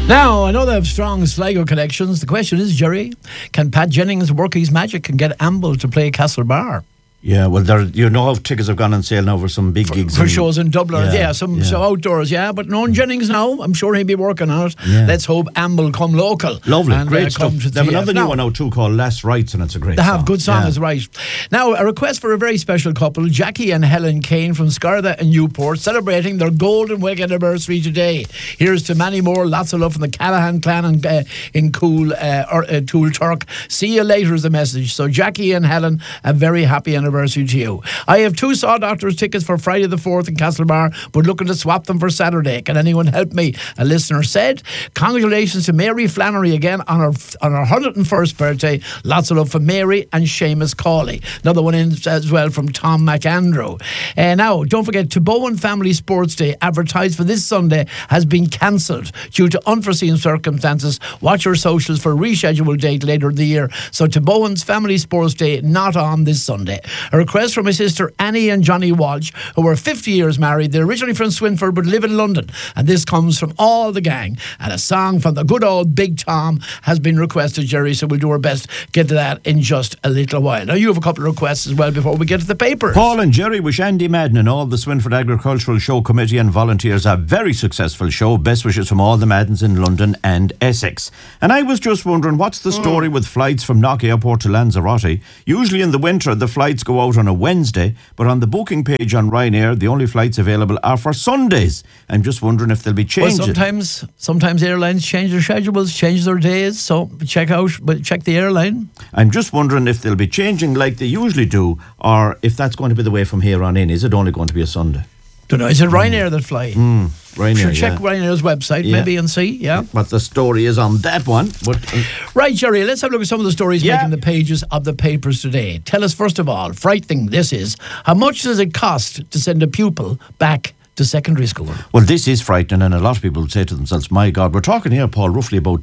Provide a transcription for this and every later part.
Now, I know they have strong Sligo connections. The question is, Jerry, can Pat Jennings work his magic and get Amble to play Castlebar? Yeah, well, how tickets have gone on sale now for some big gigs. For shows in Dublin, some outdoors, but knowing Jennings now, I'm sure he'll be working on it. Yeah. Let's hope Amble come local. Lovely, and, great stuff. They have another new now, one out too called Last Rites, and it's a great song. They have good songs, right. Now, a request for a very special couple, Jackie and Helen Kane from Scarda and Newport, celebrating their golden wedding anniversary today. Here's to many more. Lots of love from the Callahan clan in Tool Turk. See you later is the message. So, Jackie and Helen, a very happy anniversary to you. I have 2 Saw Doctors tickets for Friday the 4th in Castlebar, but looking to swap them for Saturday. Can anyone help me? A listener said. Congratulations to Mary Flannery again on her 101st birthday. Lots of love for Mary and Seamus Cawley. Another one in as well from Tom McAndrew. Now, don't forget, Bowen Family Sports Day, advertised for this Sunday, has been cancelled due to unforeseen circumstances. Watch your socials for a rescheduled date later in the year. So Bowen's Family Sports Day, not on this Sunday. A request from my sister Annie and Johnny Walsh, who were 50 years married. They're originally from Swinford but live in London, and this comes from all the gang. And a song from the good old Big Tom has been requested, Jerry, so we'll do our best to get to that in just a little while. Now, you have a couple of requests as well before we get to the papers. Paul and Jerry wish Andy Madden and all the Swinford Agricultural Show Committee and volunteers a very successful show. Best wishes from all the Maddens in London and Essex. And I was just wondering, what's the story with flights from Knock Airport to Lanzarote? Usually in the winter, the flights go out on a Wednesday, but on the booking page on Ryanair, the only flights available are for Sundays. I'm just wondering if they'll be changed. Well, sometimes airlines change their schedules, change their days, so check the airline. I'm just wondering if they'll be changing like they usually do, or if that's going to be the way from here on in. Is it only going to be a Sunday? Don't know. Is it Ryanair that fly? Ryanair, check Ryanair's website maybe and see, what the story is on that one. But right, Jerry, let's have a look at some of the stories making the pages of the papers today. Tell us, first of all, frightening this is, how much does it cost to send a pupil back to secondary school? Well, this is frightening, and a lot of people would say to themselves, my God, we're talking here, Paul, roughly about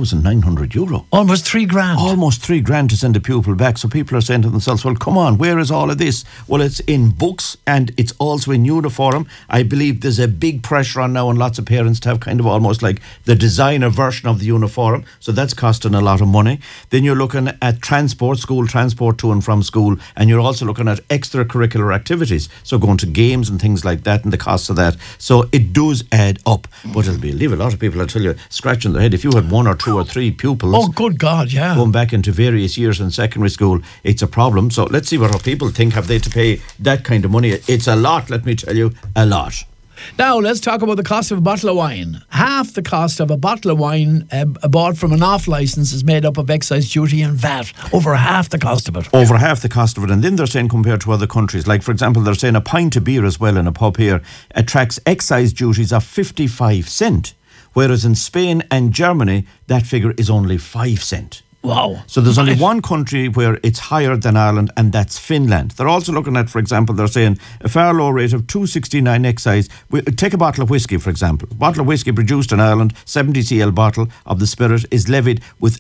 €2,900. Almost $3,000. Almost $3,000 to send a pupil back. So people are saying to themselves, well, come on, where is all of this? Well, it's in books and it's also in uniform. I believe there's a big pressure on now on lots of parents to have kind of almost like the designer version of the uniform. So that's costing a lot of money. Then you're looking at transport, school transport to and from school, and you're also looking at extracurricular activities. So going to games and things like that and the cost of that. So it does add up, but it'll leave a lot of people, I tell you, scratching their head. If you had 1 or 2 or 3 pupils, oh good God, going back into various years in secondary school, it's a problem. So let's see what our people think. Have they to pay that kind of money? It's a lot, let me tell you, a lot. Now, let's talk about the cost of a bottle of wine. Half the cost of a bottle of wine bought from an off-licence is made up of excise duty and VAT. Over half the cost of it. Over half the cost of it. And then they're saying compared to other countries, like, for example, they're saying a pint of beer as well in a pub here attracts excise duties of 55 cents, whereas in Spain and Germany, that figure is only 5 cents. Wow. So there's only one country where it's higher than Ireland, and that's Finland. They're also looking at, for example, they're saying a far lower rate of $2.69 excise. Take a bottle of whiskey, for example. A bottle of whiskey produced in Ireland, 70cl bottle of the spirit, is levied with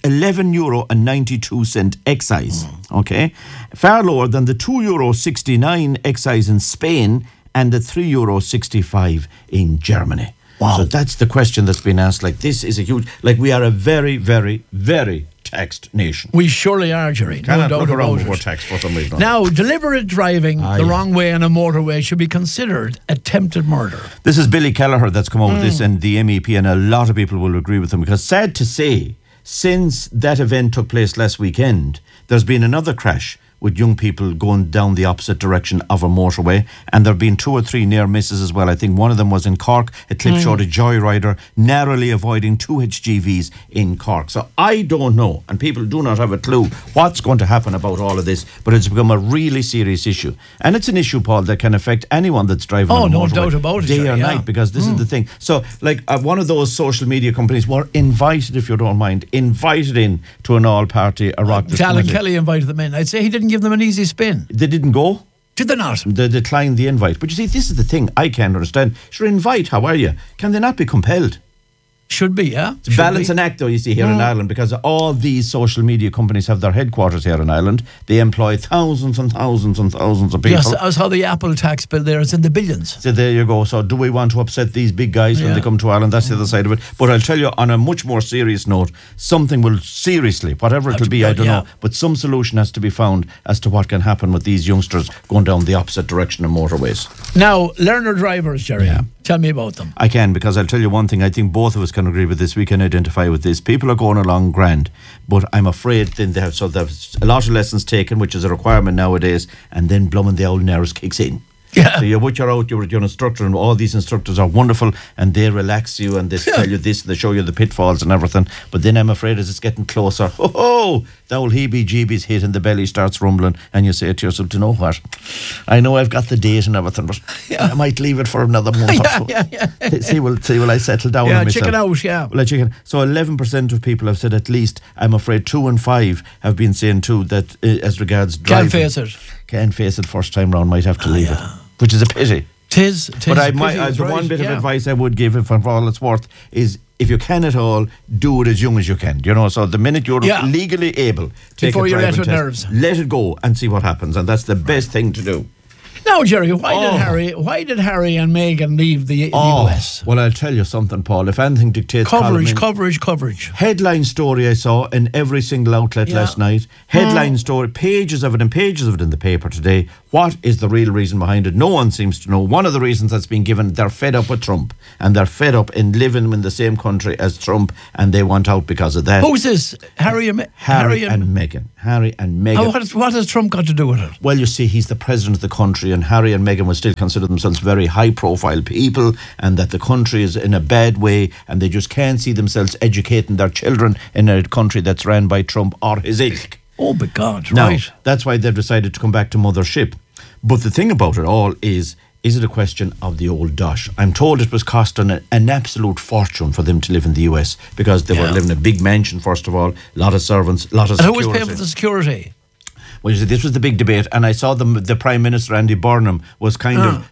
€11.92 excise. Okay? Far lower than the €2.69 excise in Spain and the €3.65 in Germany. Wow. So that's the question that's been asked. Like, this is a huge... Like, we are a very, very, very taxed nation. We surely are, Jerry. Cannot no doubt look around about before it. tax for some reason. Now, deliberate driving the wrong way on a motorway should be considered attempted murder. This is Billy Kelleher that's come out with this, and the MEP, and a lot of people will agree with him, because sad to say, since that event took place last weekend, there's been another crash with young people going down the opposite direction of a motorway, and there have been 2 or 3 near misses as well. I think one of them was in Cork. A clip showed a joyrider narrowly avoiding 2 HGVs in Cork. So I don't know, and people do not have a clue what's going to happen about all of this, but it's become a really serious issue. And it's an issue, Paul, that can affect anyone that's driving on a motorway. Oh, no doubt about it. Day or night, because this is the thing. So, like, one of those social media companies were invited, if you don't mind, invited in to an all-party Oireachtas Alan committee. Kelly invited them in. I'd say he didn't give them an easy spin. They didn't go? Did they not? They declined the invite. But you see, this is the thing I can't understand. Sure, invite, how are you? Can they not be compelled? Should be, yeah. It's a balancing act, though, you see, here in Ireland, because all these social media companies have their headquarters here in Ireland. They employ thousands and thousands and thousands of people. Yes, as how the Apple tax bill there is in the billions. So there you go. So do we want to upset these big guys when they come to Ireland? That's the other side of it. But I'll tell you, on a much more serious note, something will seriously, whatever it will be, I don't know, but some solution has to be found as to what can happen with these youngsters going down the opposite direction of motorways. Now, learner drivers, Jerry. Yeah. Tell me about them. I can, because I'll tell you one thing, I think both of us can agree with this, we can identify with this. People are going along grand, but I'm afraid then there's a lot of lessons taken, which is a requirement nowadays, and then blooming the old nerves kicks in. Yeah. So you're out, you're an instructor, and all these instructors are wonderful, and they relax you, and they tell you this, and they show you the pitfalls and everything. But then I'm afraid as it's getting closer, the old heebie-jeebies hit and the belly starts rumbling, and you say to yourself, do you know what? I know I've got the date and everything, but I might leave it for another month or so. See, will I settle down on myself? Chicken out, yeah. Well, so 11% of people have said at least, I'm afraid 2 in 5 have been saying too that as regards driving. Can't face it first time round, might have to leave it. Which is a pity. Tis but the one bit of advice I would give, for all it's worth, is if you can at all, do it as young as you can. You know, so the minute you're legally able to take a driving test, let it go and see what happens, and that's the best thing to do. Now, Jerry, why did Harry and Meghan leave the US? Well, I'll tell you something, Paul. If anything dictates coverage. Headline story I saw in every single outlet last night. Headline story, pages of it in the paper today. What is the real reason behind it? No one seems to know. One of the reasons that's been given, they're fed up with Trump, and they're fed up in living in the same country as Trump, and they want out because of that. Who's this? Harry and Meghan. Harry and Meghan. What has Trump got to do with it? Well, you see, he's the president of the country, and Harry and Meghan will still consider themselves very high-profile people, and that the country is in a bad way, and they just can't see themselves educating their children in a country that's ran by Trump or his ilk. Oh, my God, now, right. That's why they've decided to come back to mothership. But the thing about it all is it a question of the old dosh? I'm told it was costing an absolute fortune for them to live in the US, because they were living in a big mansion, first of all, a lot of servants, a lot of security. And who was paying for the security? Well, you see, this was the big debate, and I saw the Prime Minister, Andy Burnham, was kind of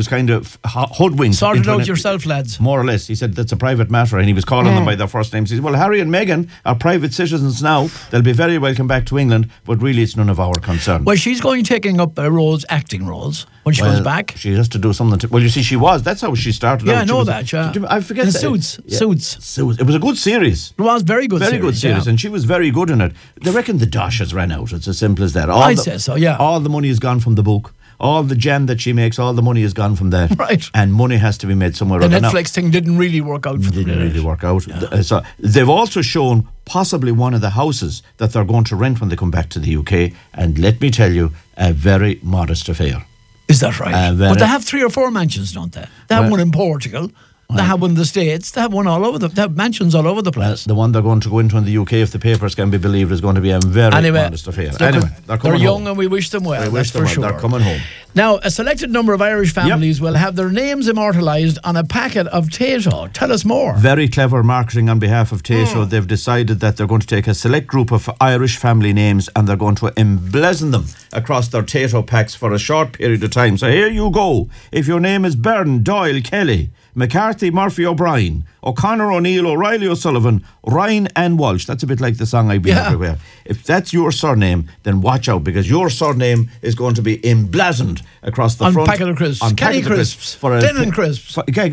hoodwinked. Sorted out yourself, lads. More or less. He said that's a private matter, and he was calling them by their first names. He said, well, Harry and Meghan are private citizens now. They'll be very welcome back to England, but really it's none of our concern. Well, she's taking up acting roles, when she comes back. She has to do something. Well, you see, she was. That's how she started out. Yeah, I know that. I forget that. Suits. It was a good series. It was very good series, and she was very good in it. They reckon the dosh has ran out. It's as simple as that. I'd say so, yeah. All the money has gone from the book. All the jam that she makes, all the money has gone from that. Right. And money has to be made somewhere. The Netflix thing didn't really work out for them. Didn't really work out. Yeah. So they've also shown possibly one of the houses that they're going to rent when they come back to the UK. And let me tell you, a very modest affair. Is that right? But they have 3 or 4 mansions, don't they? They have one in Portugal. They have one in the States. They have one all over. They have mansions all over the place. The one they're going to go into in the UK, if the papers can be believed, is going to be a very modest affair. They're young and we wish them well. That's for sure. They're coming home. Now, a selected number of Irish families will have their names immortalised on a packet of Tayto. Tell us more. Very clever marketing on behalf of Tayto. They've decided that they're going to take a select group of Irish family names and they're going to emblazon them across their Tayto packs for a short period of time. So here you go. If your name is Byrne, Doyle, Kelly, McCarthy, Murphy, O'Brien, O'Connor, O'Neill, O'Reilly, O'Sullivan, Ryan and Walsh. That's a bit like the song I've been everywhere. If that's your surname, then watch out, because your surname is going to be emblazoned across the front. On packet of crisps. Kenny crisps. Glennon crisps.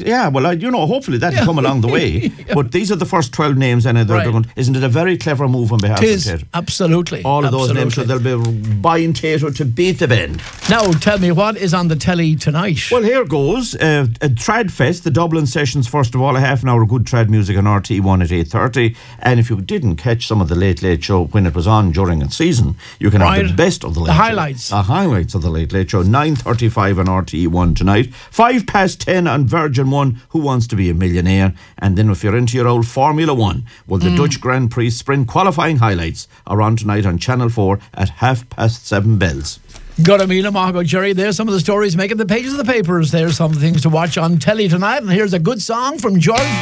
Hopefully that'll come along the way. But these are the first 12 names, and isn't it a very clever move on behalf of Tayto? Absolutely. All of those names, so they'll be buying Tayto to beat the band. Now, tell me, what is on the telly tonight? Well, here goes. Trad Fest, the Dublin sessions, first of all, a half an hour of good trad music on RT1 at 8:30. And if you didn't catch some of the Late Late Show when it was on during its season, you can have the best of the Late Late highlights. The highlights of the Late Late Show, 9:35 on RT1 tonight, 10:05 on Virgin 1, Who Wants to Be a Millionaire? And then if you're into your old Formula 1, well, the Dutch Grand Prix sprint qualifying highlights are on tonight on Channel 4 at 7:30 bells. Goramila Mago, Jerry. There's some of the stories making the pages of the papers. There's some things to watch on telly tonight. And here's a good song from George